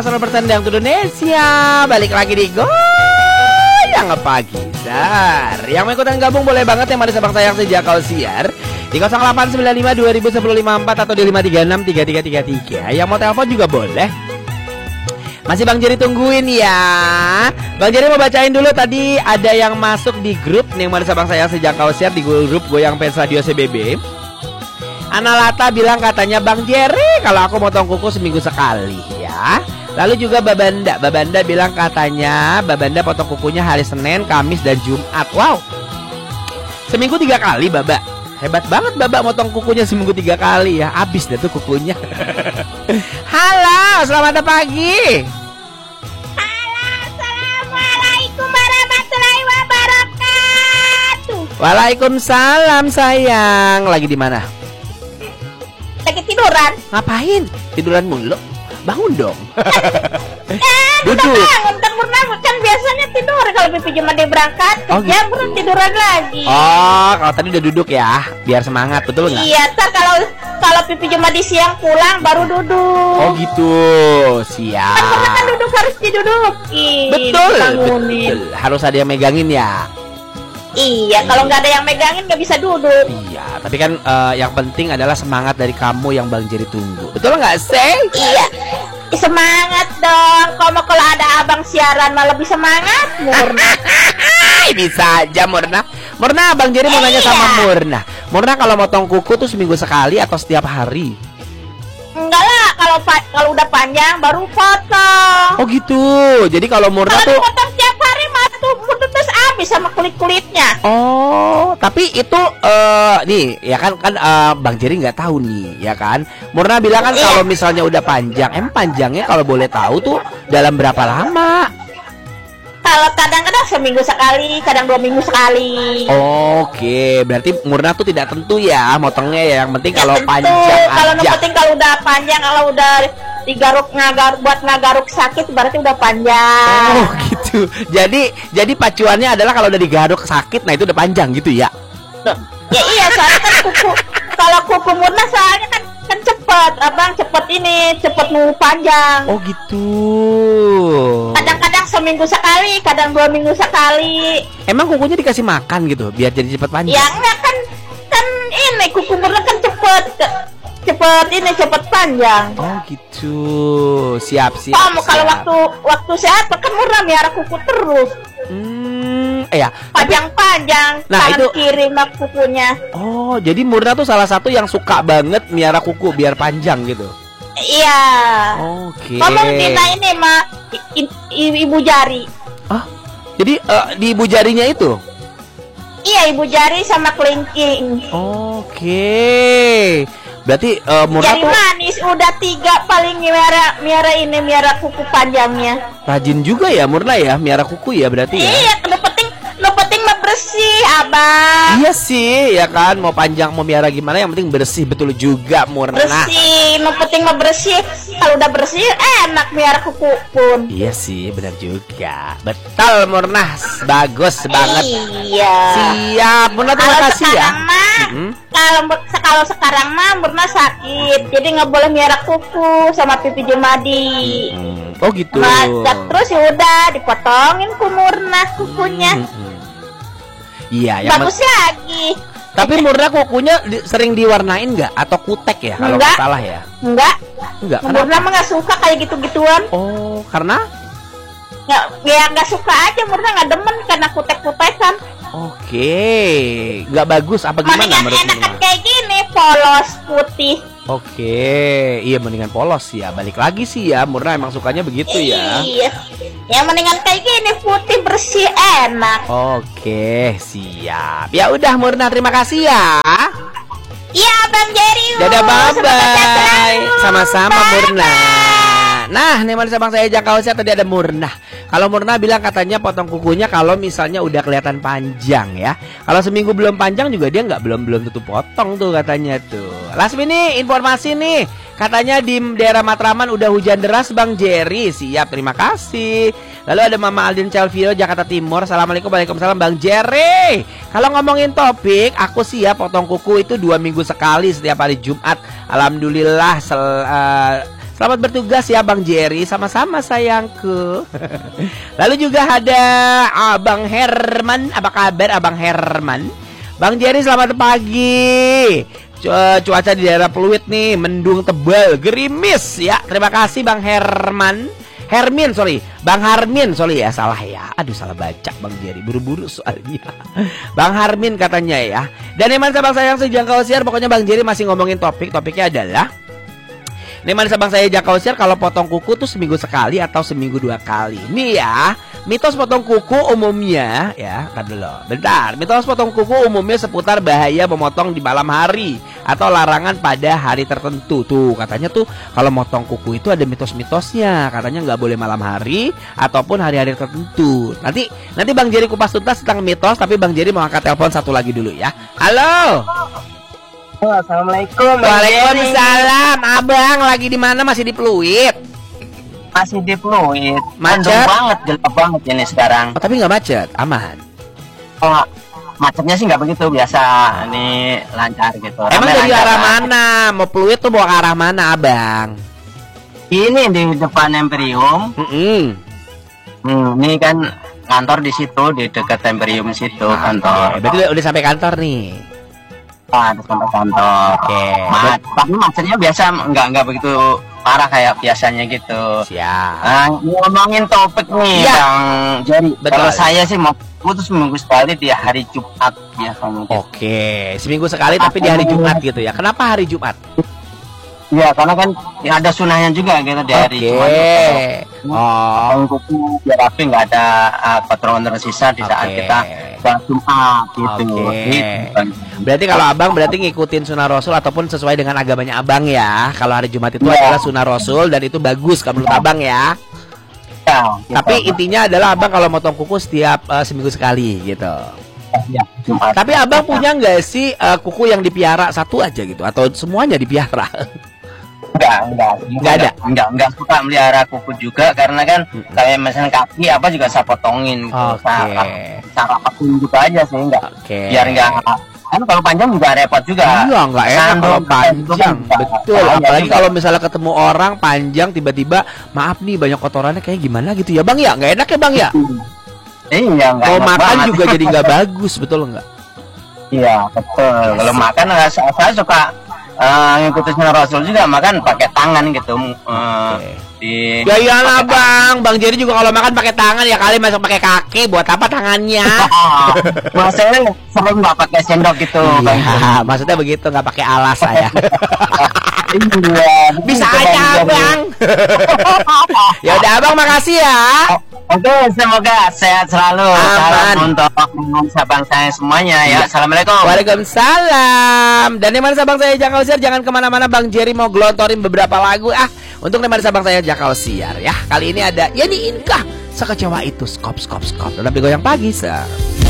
Selamat bertandang Indonesia. Balik lagi di Goyang Pagi Dar. Yang mau ikutan gabung boleh banget yang mana sabang sayang sejak kau siar di 0895 201054 atau di 536 3333. Yang mau telepon juga boleh. Masih Bang Jerry tungguin ya. Bang Jerry mau bacain dulu tadi ada yang masuk di grup nih yang mana sabang sayang sejak kau siar di grup Goyang Fans Radio CBB. Analata bilang katanya Bang Jerry kalau aku motong kuku seminggu sekali ya. Lalu juga Babanda bilang katanya Babanda potong kukunya hari Senin, Kamis, dan Jumat. Wow, seminggu 3 kali Baba. Hebat banget Baba motong kukunya seminggu 3 kali ya. Habis deh tuh kukunya. Halo, selamat pagi. Halo, assalamualaikum warahmatullahi wabarakatuh. Waalaikumsalam sayang. Lagi di mana? Lagi tiduran. Ngapain? Tiduran mulu? Bangun dong. Udah bangun kan Murna kan biasanya tidur kalau Pipi Jumadi berangkat kerja gitu. Murna tiduran lagi. Oh, kalau tadi udah duduk ya, biar semangat, betul nggak? Iya, ntar kalau Pipi Jumadi siang pulang baru duduk. Oh gitu, siap. Kan Murna kan duduk harus didudukin. Betul. Harus ada yang megangin ya. Iya, kalau nggak ada yang megangin nggak bisa duduk. Iya, tapi kan yang penting adalah semangat dari kamu yang Bang Jerry tunggu. Betul nggak sih? Iya, semangat dong. Kalau ada abang siaran malah lebih semangat, Murna. Bisa aja Murna. Murna, Bang Jerry mau nanya sama Murna. Murna kalau motong kuku tuh seminggu sekali atau setiap hari? Enggak lah, kalau udah panjang baru potong. Oh gitu. Jadi kalau Murna Kalau tuh potong tiap hari mah tuh terus habis sama kulit-kulitnya. oh, tapi itu nih ya kan Bang Jerry nggak tahu nih ya kan. Murna bilang kan kalau misalnya udah panjang, panjangnya kalau boleh tahu tuh dalam berapa lama? Kalau kadang-kadang seminggu sekali, kadang 2 minggu sekali. Oke, berarti Murna tuh tidak tentu ya motongnya ya. Yang penting kalau panjang Kalau aja. penting kalau udah panjang, kalau udah digaruk buat ngagaruk sakit berarti udah panjang. Oh gitu. Jadi pacuannya adalah kalau udah digaruk sakit, nah itu udah panjang gitu ya. Ya iya, soalnya kan kalau kuku Murna soalnya kan cepet, abang cepet nunggu panjang. Oh gitu. Kadang-kadang seminggu sekali, kadang 2 minggu sekali. Emang kukunya dikasih makan gitu biar jadi cepet panjang? Ya enggak kan ini kuku Murna kan cepet panjang. Oh gitu. Siap. Kalau waktu sehat kan Murna miara kuku terus. Ya. Panjang-panjang. Nah, tangan itu kiri mak kukunya. Oh, jadi Murna tuh salah satu yang suka banget miara kuku biar panjang gitu. Iya. Oke. Ngomong Dina ini mah ibu jari. Ah, jadi di ibu jarinya itu? Iya, ibu jari sama kelingking. Oke. Berarti Murna Jari tuh manis udah 3 paling miara kuku panjangnya. rajin juga ya Murna ya, miara kuku ya berarti ya. Iya, lo penting mah bersih, abang. Iya sih, ya kan mau panjang mau miara gimana yang penting bersih, betul juga Murna. Bersih, lo penting mah bersih. Kalau udah bersih enak miara kuku pun. Iya sih, benar juga. Betul Murna, bagus banget. Iya. Siap, Murna terima kasih ya. Kalau sekarang mah Murna sakit, jadi nggak boleh miara kuku sama Pipi Jumadi. Oh gitu. Terus ya udah dipotongin Murna kukunya. Iya, yang bagus lagi. Tapi Murna kukunya sering diwarnain nggak atau kutek ya kalau nggak salah ya? Enggak. Murna mah nggak suka kayak gitu-gituan. Oh, karena? Nggak suka aja, Murna nggak demen karena kutek-kutekan. Oke, nggak bagus apa gimana menurut Murna? Enakan kayak gini, polos putih. Oke, iya mendingan polos ya. Balik lagi sih ya, Murna emang sukanya begitu ya. Iya, yang mendingan kayak gini putih bersih enak. Oke, siap. Ya udah Murna, terima kasih ya. Iya Bang Jerry. Dadah, bye-bye. Sama-sama Murna. Nah, nih manis abang saya Jangkau Sehat tadi ada Murna. Kalau Murna bilang katanya potong kukunya kalau misalnya udah kelihatan panjang ya. Kalau seminggu belum panjang juga dia belum tutup potong tuh katanya tuh. Lasmi nih informasi nih. Katanya di daerah Matraman udah hujan deras Bang Jerry. Siap, terima kasih. Lalu ada Mama Aldin Celvio Jakarta Timur. Assalamualaikum, waalaikumsalam Bang Jerry. Kalau ngomongin topik, aku siap potong kuku itu 2 minggu sekali setiap hari Jumat. Alhamdulillah Selamat bertugas ya Bang Jerry. Sama-sama sayangku. Lalu juga ada Abang Herman. Apa kabar Abang Herman? Bang Jerry selamat pagi. Cuaca di daerah Pluit nih mendung tebal, gerimis ya. Terima kasih Bang Herman. Bang Harmin, ya, salah ya. Aduh, salah baca Bang Jerry, buru-buru soalnya. Bang Harmin katanya ya. Dan Neman Sabang sayang sejangkau siar, pokoknya Bang Jerry masih ngomongin topiknya adalah Neman Sabang saya jangkau siar, kalau potong kuku tuh seminggu sekali atau seminggu 2 kali. Nih ya, mitos potong kuku umumnya ya, bentar. Mitos potong kuku umumnya seputar bahaya memotong di malam hari atau larangan pada hari tertentu. Tuh katanya tuh kalau motong kuku itu ada mitos-mitosnya. Katanya nggak boleh malam hari ataupun hari-hari tertentu. Nanti Bang Jerry kupas tuntas tentang mitos, tapi Bang Jerry mau angkat telepon satu lagi dulu ya. Halo. Assalamualaikum. Waalaikumsalam. Abang lagi di mana? Masih di Pluit? Masih di Pluit. Macet banget, gelap banget ini sekarang. Oh, tapi nggak macet, aman. Oh, macetnya sih nggak begitu, biasa. Ini lancar gitu. Emang dari arah mana? Mau Pluit tuh bawa ke arah mana, Abang? Ini di depan Emperium. Ini kan kantor di situ, di dekat Emperium situ kantor. Berarti udah sampai kantor nih. Di kantor. Tapi macetnya biasa, nggak begitu parah kayak biasanya gitu. Siap. Ngomongin topik nih, ya. Bang Jerry. Betul. Kalau saya sih mau putus seminggu sekali di hari Jumat biasanya. Gitu. Oke, seminggu sekali tapi di hari Jumat gitu ya. Kenapa hari Jumat? Iya, karena kan ada sunahnya juga gitu di hari Jumat. Kuku biar rapi, nggak ada kotoran tersisa di saat kita sholat Jumat gitu. Berarti kalau Abang ngikutin sunnah Rasul ataupun sesuai dengan agamanya Abang ya. Kalau hari Jumat itu adalah sunnah Rasul dan itu bagus menurut Abang ya. Tapi intinya adalah Abang kalau motong kuku setiap seminggu sekali gitu. Tapi Abang punya nggak sih kuku yang dipiara satu aja gitu atau semuanya dipiara? Enggak suka melihara kuku juga karena kan kayak misalnya kaki apa juga saya potongin gitu. Cara apapun juga aja sih biar enggak kan kalau panjang juga repot juga. Iya, enggak enak kalau panjang. Betul, apalagi kalau misalnya ketemu orang panjang tiba-tiba maaf nih banyak kotorannya kayak gimana gitu ya Bang ya. Enggak enak ya Bang ya? Iya, mau makan juga jadi nggak bagus, betul enggak? Iya, betul. Kalau makan saya suka ngikutin sunnah Rasul juga, makan pakai tangan gitu. Ya iyalah Bang Jerry juga kalau makan pakai tangan ya kali masuk pakai kaki, buat apa tangannya? Maksudnya sering nggak pakai sendok gitu. Iya, maksudnya begitu, nggak pakai alas saya. Iya, bisa aja Bang. Ya udah Abang, makasih ya. Oke, semoga sehat selalu. Salam untuk sabang saya semuanya ya. Assalamualaikum. Waalaikumsalam. Dan Neman Sabang saya Jakau Siar, jangan kemana-mana, Bang Jerry mau gelontorin beberapa lagu untuk Neman Sabang saya Jakau Siar ya. Kali ini ada Yani Inkah, sekecewa itu skop. Tetap digoyang pagi, sir.